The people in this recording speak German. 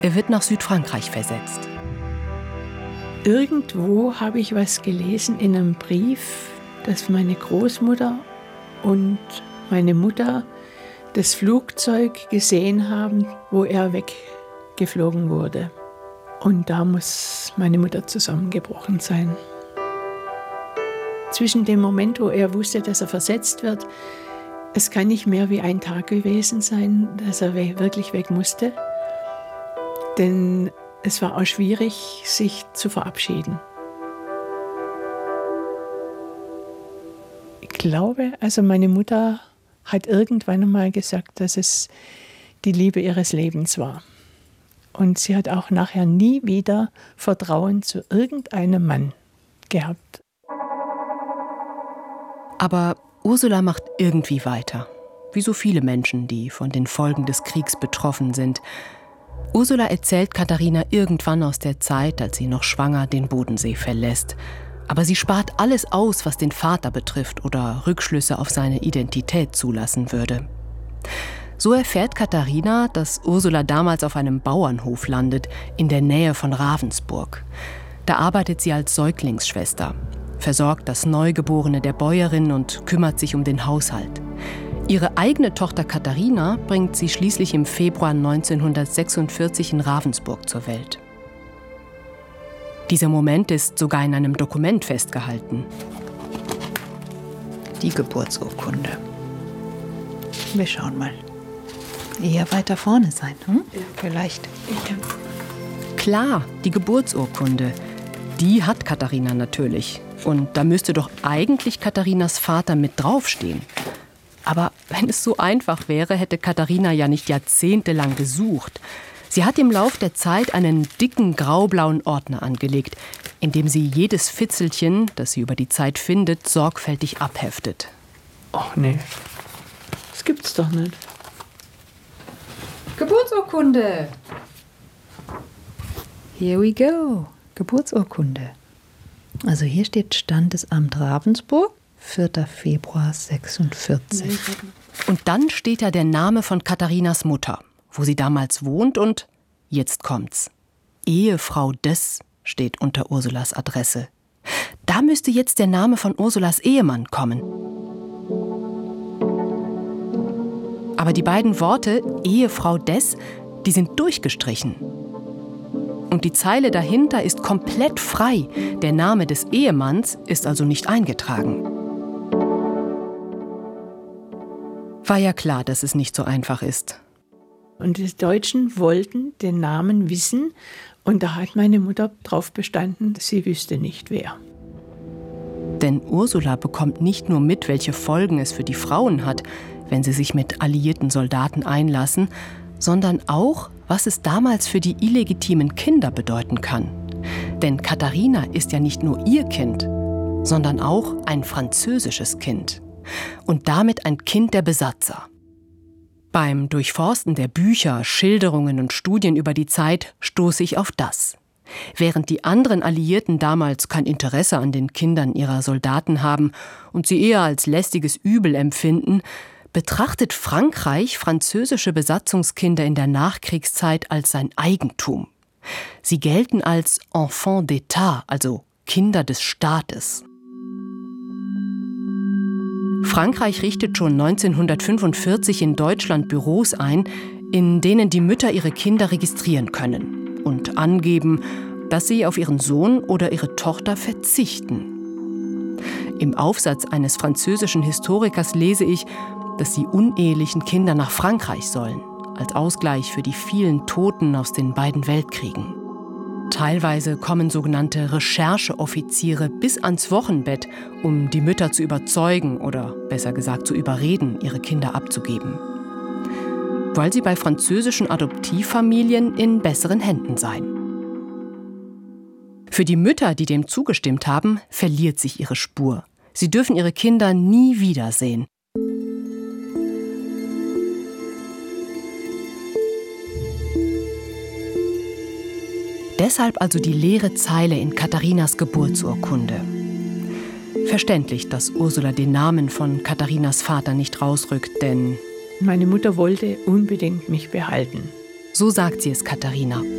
Er wird nach Südfrankreich versetzt. Irgendwo habe ich was gelesen in einem Brief, dass meine Großmutter und meine Mutter das Flugzeug gesehen haben, wo er weggeflogen wurde. Und da muss meine Mutter zusammengebrochen sein. Zwischen dem Moment, wo er wusste, dass er versetzt wird, es kann nicht mehr wie ein Tag gewesen sein, dass er wirklich weg musste. Denn es war auch schwierig, sich zu verabschieden. Ich glaube, also meine Mutter hat irgendwann einmal gesagt, dass es die Liebe ihres Lebens war. Und sie hat auch nachher nie wieder Vertrauen zu irgendeinem Mann gehabt. Aber Ursula macht irgendwie weiter. Wie so viele Menschen, die von den Folgen des Kriegs betroffen sind. Ursula erzählt Katharina irgendwann aus der Zeit, als sie noch schwanger den Bodensee verlässt. Aber sie spart alles aus, was den Vater betrifft oder Rückschlüsse auf seine Identität zulassen würde. So erfährt Katharina, dass Ursula damals auf einem Bauernhof landet, in der Nähe von Ravensburg. Da arbeitet sie als Säuglingsschwester, versorgt das Neugeborene der Bäuerin und kümmert sich um den Haushalt. Ihre eigene Tochter Katharina bringt sie schließlich im Februar 1946 in Ravensburg zur Welt. Dieser Moment ist sogar in einem Dokument festgehalten. Die Geburtsurkunde. Wir schauen mal. Eher weiter vorne sein, hm? Ja. Vielleicht. Ja. Klar, die Geburtsurkunde. Die hat Katharina natürlich. Und da müsste doch eigentlich Katharinas Vater mit draufstehen. Aber wenn es so einfach wäre, hätte Katharina ja nicht jahrzehntelang gesucht. Sie hat im Lauf der Zeit einen dicken graublauen Ordner angelegt, in dem sie jedes Fitzelchen, das sie über die Zeit findet, sorgfältig abheftet. Ach nee, das gibt's doch nicht. Geburtsurkunde. Here we go. Geburtsurkunde. Also hier steht Standesamt Ravensburg, 4. Februar 46. Und dann steht da der Name von Katharinas Mutter, wo sie damals wohnt und, jetzt kommt's, Ehefrau des steht unter Ursulas Adresse. Da müsste jetzt der Name von Ursulas Ehemann kommen. Aber die beiden Worte Ehefrau des, die sind durchgestrichen. Und die Zeile dahinter ist komplett frei. Der Name des Ehemanns ist also nicht eingetragen. War ja klar, dass es nicht so einfach ist. Und die Deutschen wollten den Namen wissen. Und da hat meine Mutter drauf bestanden, sie wüsste nicht wer. Denn Ursula bekommt nicht nur mit, welche Folgen es für die Frauen hat, wenn sie sich mit alliierten Soldaten einlassen, sondern auch, was es damals für die illegitimen Kinder bedeuten kann. Denn Katharina ist ja nicht nur ihr Kind, sondern auch ein französisches Kind. Und damit ein Kind der Besatzer. Beim Durchforsten der Bücher, Schilderungen und Studien über die Zeit stoße ich auf das. Während die anderen Alliierten damals kein Interesse an den Kindern ihrer Soldaten haben und sie eher als lästiges Übel empfinden, betrachtet Frankreich französische Besatzungskinder in der Nachkriegszeit als sein Eigentum. Sie gelten als Enfants d'État, also Kinder des Staates. Frankreich richtet schon 1945 in Deutschland Büros ein, in denen die Mütter ihre Kinder registrieren können und angeben, dass sie auf ihren Sohn oder ihre Tochter verzichten. Im Aufsatz eines französischen Historikers lese ich, dass die unehelichen Kinder nach Frankreich sollen, als Ausgleich für die vielen Toten aus den beiden Weltkriegen. Teilweise kommen sogenannte Rechercheoffiziere bis ans Wochenbett, um die Mütter zu überzeugen oder besser gesagt zu überreden, ihre Kinder abzugeben. Weil sie bei französischen Adoptivfamilien in besseren Händen seien. Für die Mütter, die dem zugestimmt haben, verliert sich ihre Spur. Sie dürfen ihre Kinder nie wiedersehen. Deshalb also die leere Zeile in Katharinas Geburtsurkunde. Verständlich, dass Ursula den Namen von Katharinas Vater nicht rausrückt, denn meine Mutter wollte unbedingt mich behalten. So sagt sie es Katharina.